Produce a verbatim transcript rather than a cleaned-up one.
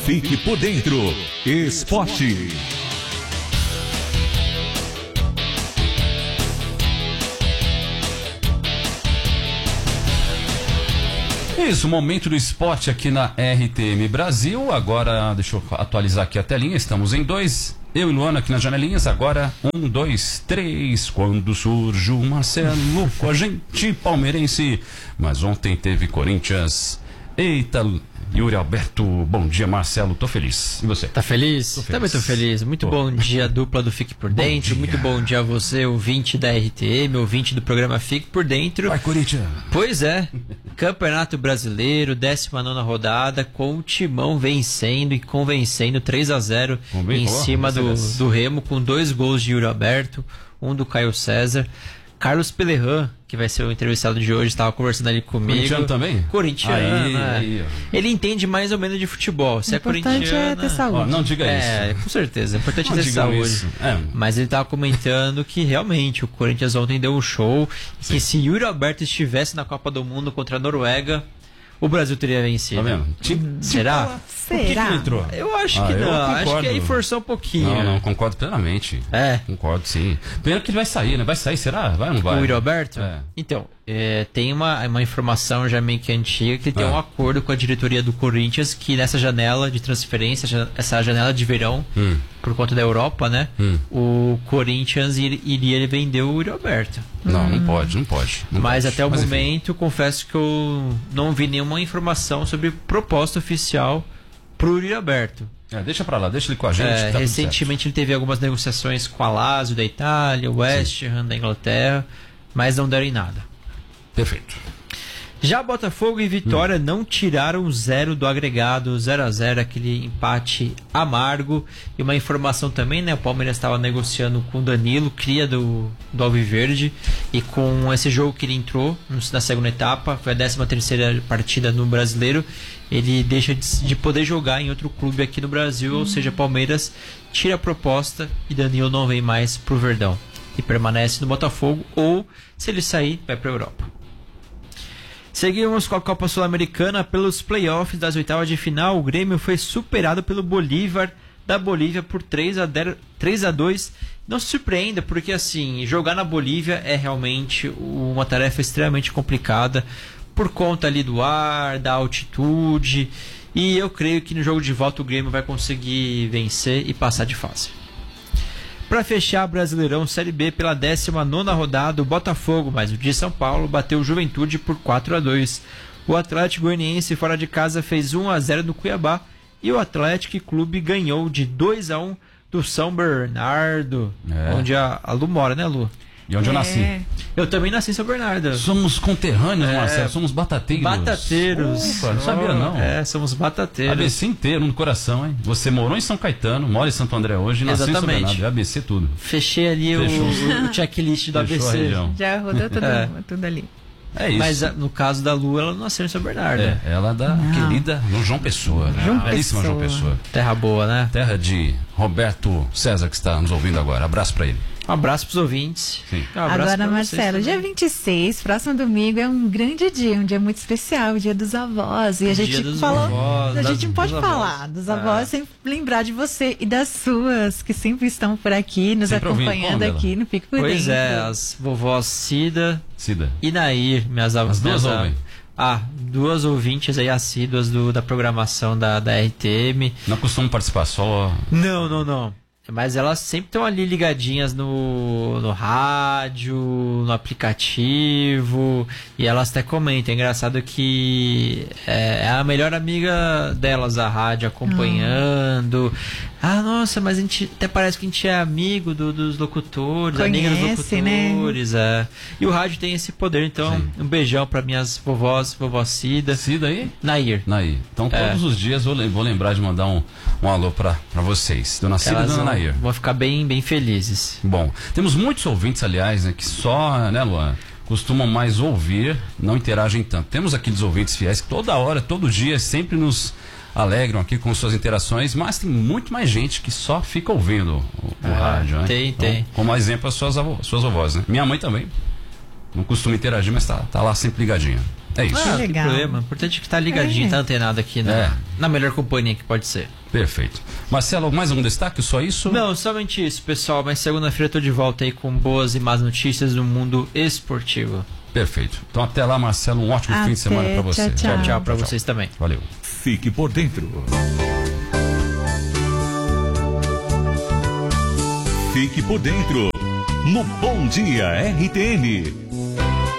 Fique por dentro. Esporte. Isso, momento do esporte aqui na R T M Brasil. Agora, deixa eu atualizar aqui a telinha. Estamos em dois. Eu e Luana aqui nas janelinhas. Agora, um, dois, três. Quando surge o Marcelo com a gente, palmeirense. Mas ontem teve Corinthians. Eita, Yuri Alberto, bom dia, Marcelo, tô feliz. E você? Tá feliz? Tô feliz. Também tô feliz. Muito tô. Bom dia, dupla do Fique por Dentro. Bom Muito bom dia a você, ouvinte da R T M, ouvinte do programa Fique por Dentro. Vai, Corinthians! Pois é, Campeonato Brasileiro, décima nona rodada, com o Timão vencendo e convencendo três a zero Bem, em oh, cima do, do Remo, com dois gols de Yuri Alberto, um do Caio César. Carlos Pelerran, que vai ser o entrevistado de hoje, estava conversando ali comigo. Corintiano também? Corintiano, aí, né? aí, Ele entende mais ou menos de futebol. Se é corintiano, é ter saúde. Ó, não diga é, isso. com certeza. É importante Não ter digam saúde. isso. É. Mas ele estava comentando que realmente o Corinthians ontem deu um show. E que se Yuri Alberto estivesse na Copa do Mundo contra a Noruega, o Brasil teria vencido. Tá vendo? Te, Será? Por que que não entrou? Eu acho Ah, que eu não. Acho concordo. que aí forçou um pouquinho. Não, não, concordo plenamente. É. Concordo, sim. Pena que ele vai sair, né? Vai sair, será? Vai ou não vai? O Yuri Alberto? É. Então, é, tem uma, uma informação já meio que antiga que ele tem Ah. um acordo com a diretoria do Corinthians que nessa janela de transferência, ja- essa janela de verão, Hum. por conta da Europa, né? Hum. O Corinthians ir- iria vender o Yuri Alberto. Não, não pode, não pode. Não Mas pode. até o Mas, enfim. momento, confesso que eu não vi nenhuma informação sobre proposta oficial pro Yuri Alberto. É, deixa pra lá, deixa ele com a gente. É, que tá tudo recentemente ele teve algumas negociações com a Lazio da Itália, o West Ham da Inglaterra, mas não deram em nada. certo. Perfeito. Já Botafogo e Vitória não tiraram zero do agregado, zero a zero, aquele empate amargo. E uma informação também, né? O Palmeiras estava negociando com o Danilo, cria do, do Alviverde. E com esse jogo que ele entrou na segunda etapa, foi a décima terceira partida no Brasileiro, ele deixa de, de poder jogar em outro clube aqui no Brasil. Ou seja, Palmeiras tira a proposta e Danilo não vem mais pro Verdão. E permanece no Botafogo, ou se ele sair, vai pra Europa. Seguimos com a Copa Sul-Americana pelos playoffs das oitavas de final. O Grêmio foi superado pelo Bolívar da Bolívia por três a dois. Não se surpreenda, porque assim, jogar na Bolívia é realmente uma tarefa extremamente complicada por conta ali do ar, da altitude. E eu creio que no jogo de volta o Grêmio vai conseguir vencer e passar de fase. Para fechar, Brasileirão Série B pela décima nona rodada, o Botafogo, mais o de São Paulo, bateu o Juventude por quatro a dois. O Atlético Goianiense fora de casa fez um a zero no Cuiabá e o Atlético Clube ganhou de dois a um do São Bernardo, É. onde a, a Lu mora, né, Lu? E onde eu nasci? Eu também nasci em São Bernardo. Somos conterrâneos, É. Marcelo. Somos batateiros. Batateiros. Opa, não sabia não. É, somos batateiros. A B C inteiro no coração, hein? Você morou em São Caetano, mora em Santo André hoje, nasceu em São Exatamente. Bernardo. É A B C tudo. Fechei ali o, Fechou. o checklist do Fechou a A B C. região. Já rodou tudo, É. tudo ali. É isso. Mas a- no caso da Lu, ela nasceu em São Bernardo. É, ela é da Não. querida João Pessoa. Né? João Belíssima João Pessoa. Pessoa. Terra boa, né? Terra de Roberto César, que está nos ouvindo agora. Abraço pra ele. Um abraço pros ouvintes. Sim. Um abraço Agora, pra vocês Marcelo, também. dia vinte e seis, próximo domingo, é um grande dia, um dia muito especial, o dia dos avós. E a Dia gente dos falou. avós, a das- gente não pode dos falar avós. dos É. avós sem lembrar de você e das suas, que sempre estão por aqui, nos Sempre ouvindo. acompanhando Qual dela? aqui no Fique por Pois Dentro. é, as vovós Cida Cida. e Nair, minhas avós. As duas ouvem? Ah, duas ouvintes aí assíduas do, da programação da, da R T M. Não costumo participar, só. Não, não, não. Mas elas sempre estão ali ligadinhas no, no rádio, no aplicativo, e elas até comentam. É engraçado que é, é a melhor amiga delas, a rádio, acompanhando. Ah, nossa, mas a gente até parece que a gente é amigo do- dos locutores, amiga dos Conhece, né? locutores. É. E o rádio tem esse poder, então Sim. um beijão para minhas vovós, vovó Cida, Cida aí? Nair. Nair. Então É. todos os dias eu lem- vou lembrar de mandar um, um alô pra, pra vocês. Dona Cida e Elas Dona vão, Nair. vão ficar bem, bem felizes. Bom, temos muitos ouvintes, aliás, né, que só, né, Luan, costumam mais ouvir, não interagem tanto. Temos aqueles ouvintes fiéis que toda hora, todo dia, sempre nos alegram aqui com suas interações, mas tem muito mais gente que só fica ouvindo o, o É, rádio, né? tem, Então, tem. como exemplo, as suas, avó, suas avós, né? Minha mãe também. Não costuma interagir, mas tá, tá lá sempre ligadinha. É isso. Ah, não tem legal. problema. O importante é que tá ligadinho, É. tá antenado aqui na, É. na melhor companhia que pode ser. Perfeito. Marcelo, mais algum destaque? Só isso? Não, somente isso, pessoal. Mas segunda-feira eu tô de volta aí com boas e más notícias do mundo esportivo. Perfeito. Então até lá, Marcelo. Um ótimo Até, fim de semana para você. tchau, tchau. Tchau, tchau pra vocês também. Valeu. Fique por dentro. Fique por dentro. No Bom Dia R T M.